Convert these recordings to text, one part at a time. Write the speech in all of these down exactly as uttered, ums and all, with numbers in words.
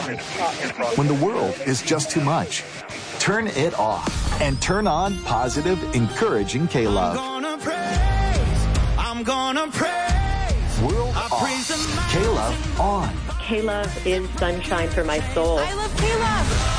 When the world is just too much, turn it off and turn on positive, encouraging K-Love. I'm gonna praise, I'm gonna praise. World I off, K-Love on. K-Love is sunshine for my soul. I love K-Love.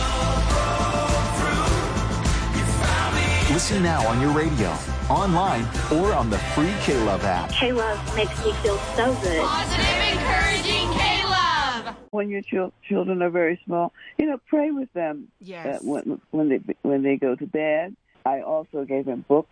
Listen now on your radio, online, or on the free K-Love app. K-Love makes me feel so good. Positive, encouraging K-Love. When your ch- children are very small, you know, pray with them. Yes. Uh, when, when they when they go to bed. I also gave them books,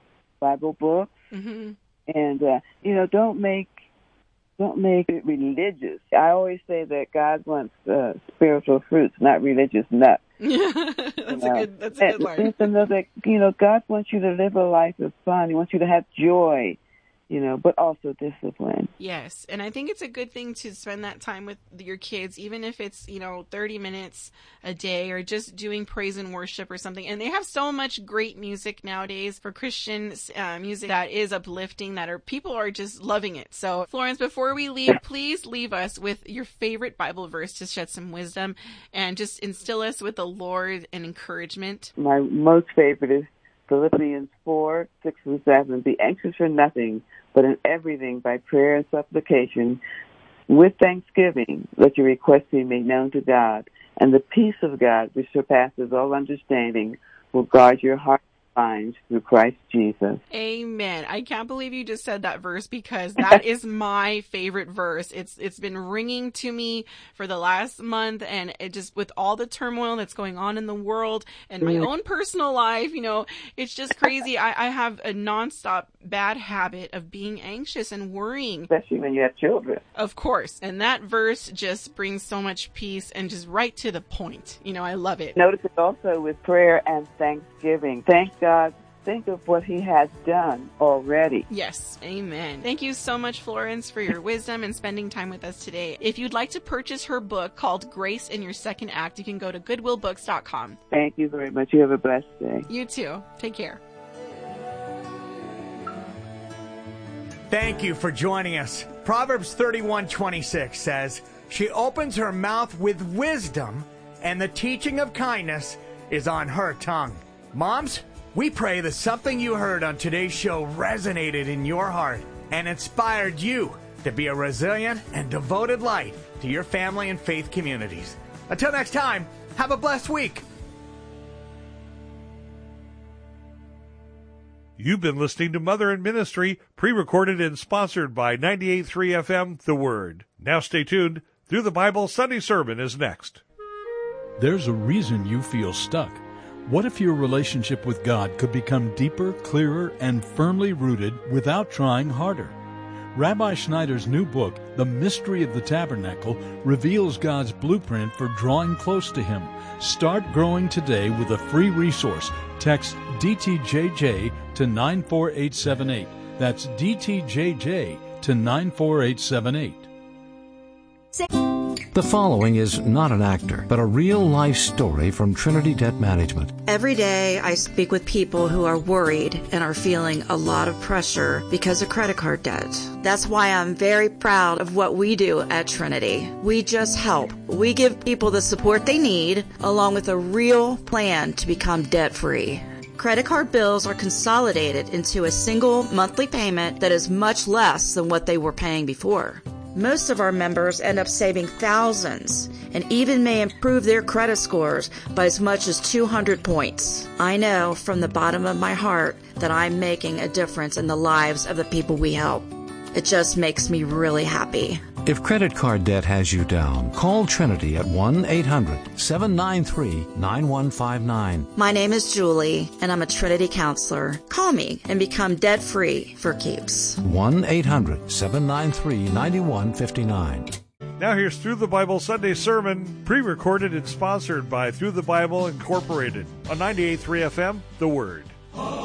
Bible books, mm-hmm. and uh, you know, don't make don't make it religious. I always say that God wants uh, spiritual fruits, not religious nuts. that's you know? a good. That's a good line. And to know that, you know, God wants you to live a life of fun. He wants you to have joy, you know, but also discipline. Yes, and I think it's a good thing to spend that time with your kids, even if it's, you know, thirty minutes a day or just doing praise and worship or something. And they have so much great music nowadays for Christian uh, music that is uplifting, that are people are just loving it. So, Florence, before we leave, please leave us with your favorite Bible verse to shed some wisdom and just instill us with the Lord and encouragement. My most favorite is Philippians four, six and seven. Be anxious for nothing, but in everything by prayer and supplication, with thanksgiving, let your requests be made known to God, and the peace of God, which surpasses all understanding, will guard your heart and minds through Christ Jesus. Amen. I can't believe you just said that verse, because that is my favorite verse. It's it's been ringing to me for the last month, and it just, with all the turmoil that's going on in the world and my own personal life, you know, it's just crazy. I, I have a nonstop bad habit of being anxious and worrying. Especially when you have children. Of course. And that verse just brings so much peace and just right to the point. You know, I love it. Notice it also with prayer and thanksgiving. Thank God. Think of what he has done already. Yes. Amen. Thank you so much, Florence, for your wisdom and spending time with us today. If you'd like to purchase her book called Grace in Your Second Act, you can go to goodwill books dot com. Thank you very much. You have a blessed day. You too. Take care. Thank you for joining us. Proverbs thirty-one twenty-six says, "She opens her mouth with wisdom, and the teaching of kindness is on her tongue." Moms, we pray that something you heard on today's show resonated in your heart and inspired you to be a resilient and devoted light to your family and faith communities. Until next time, have a blessed week. You've been listening to Mother in Ministry, pre-recorded and sponsored by ninety-eight point three F M, The Word. Now stay tuned. Through the Bible Sunday Sermon is next. There's a reason you feel stuck. What if your relationship with God could become deeper, clearer, and firmly rooted without trying harder? Rabbi Schneider's new book, The Mystery of the Tabernacle, reveals God's blueprint for drawing close to Him. Start growing today with a free resource. Text D T J J to nine four eight seven eight. That's D T J J to nine four eight seven eight. The following is not an actor, but a real-life story from Trinity Debt Management. Every day I speak with people who are worried and are feeling a lot of pressure because of credit card debt. That's why I'm very proud of what we do at Trinity. We just help. We give people the support they need, along with a real plan to become debt-free. Credit card bills are consolidated into a single monthly payment that is much less than what they were paying before. Most of our members end up saving thousands and even may improve their credit scores by as much as two hundred points. I know from the bottom of my heart that I'm making a difference in the lives of the people we help. It just makes me really happy. If credit card debt has you down, call Trinity at one eight hundred seven nine three nine one five nine. My name is Julie, and I'm a Trinity counselor. Call me and become debt-free for keeps. one eight hundred seven nine three nine one five nine. Now here's Through the Bible Sunday Sermon, pre-recorded and sponsored by Through the Bible Incorporated on ninety-eight point three F M, The Word.